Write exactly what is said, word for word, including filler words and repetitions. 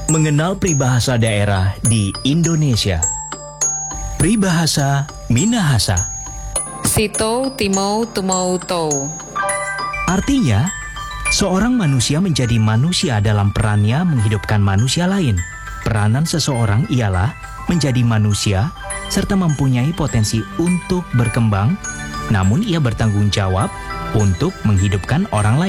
Mengenal peribahasa daerah di Indonesia. Peribahasa Minahasa. Sito timau tumau tou. Artinya, seorang manusia menjadi manusia dalam perannya menghidupkan manusia lain. Peranan seseorang ialah menjadi manusia serta mempunyai potensi untuk berkembang, namun ia bertanggung jawab untuk menghidupkan orang lain.